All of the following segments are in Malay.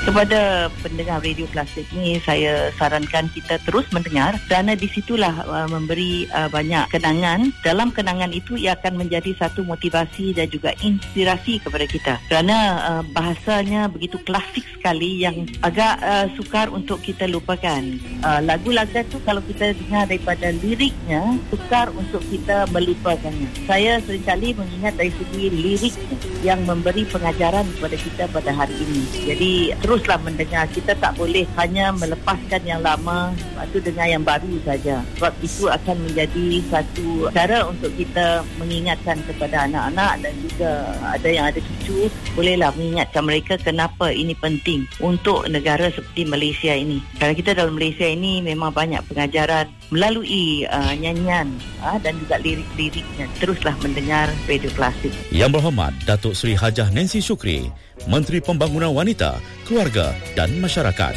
Kepada pendengar Radio Klasik ni, saya sarankan kita terus mendengar kerana di situlah memberi banyak kenangan. Dalam kenangan itu ia akan menjadi satu motivasi dan juga inspirasi kepada kita. Kerana bahasanya begitu klasik sekali yang agak sukar untuk kita lupakan. Lagu-lagu tu kalau kita dengar daripada liriknya, sukar untuk kita melupakannya. Saya seringkali mengingat dari segi liriknya yang memberi pengajaran kepada kita pada hari ini. Jadi teruslah mendengar. Kita tak boleh hanya melepaskan yang lama, lepas tu dengar yang baru saja. Sebab itu akan menjadi satu cara untuk kita mengingatkan kepada anak-anak dan juga ada yang ada cucu, bolehlah mengingatkan mereka kenapa ini penting untuk negara seperti Malaysia ini. Kalau kita dalam Malaysia ini memang banyak pengajaran melalui nyanyian dan juga lirik-liriknya. Teruslah mendengar Radio Klasik. Yang Berhormat Datuk Seri Hajah Nancy Shukri, Menteri Pembangunan Wanita, Keluarga dan Masyarakat.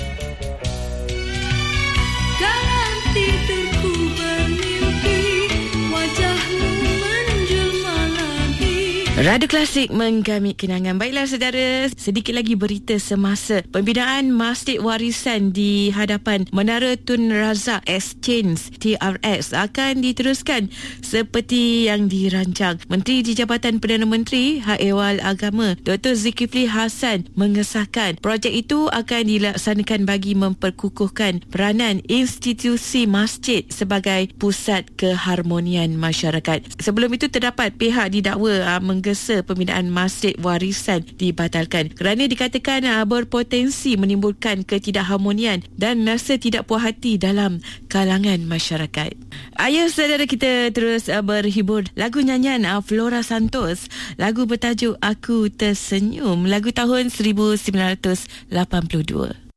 Radio Klasik menggamit kenangan. Baiklah saudara, sedikit lagi berita semasa pembinaan Masjid Warisan di hadapan Menara Tun Razak Exchange TRX akan diteruskan seperti yang dirancang. Menteri di Jabatan Perdana Menteri Hak Ehwal Agama Dr. Zulkifli Hassan mengesahkan projek itu akan dilaksanakan bagi memperkukuhkan peranan institusi masjid sebagai pusat keharmonian masyarakat. Sebelum itu terdapat pihak didakwa pembinaan Masjid Warisan dibatalkan kerana dikatakan berpotensi menimbulkan ketidakharmonian dan rasa tidak puas hati dalam kalangan masyarakat. Ayo saudara, kita terus berhibur. Lagu nyanyian Flora Santos, lagu bertajuk Aku Tersenyum, lagu tahun 1982.